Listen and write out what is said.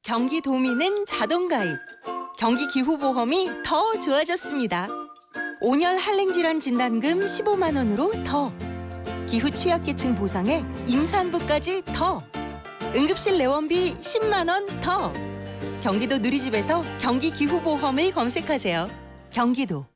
경기도민은 자동가입. 경기기후보험이 더 좋아졌습니다. 온열 한랭질환 진단금 15만 원으로 더. 기후 취약계층 보상에 임산부까지 더. 응급실 내원비 10만 원 더. 경기도 누리집에서 경기기후보험을 검색하세요. 경기도.